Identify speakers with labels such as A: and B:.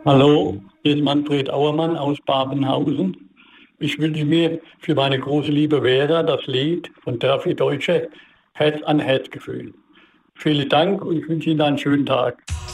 A: Hallo, hier ist Manfred Auermann aus Babenhausen. Ich wünsche mir für meine große Liebe Vera das Lied von Terfi Deutsche Herz an Herz Gefühl. Vielen Dank und ich wünsche Ihnen einen schönen Tag.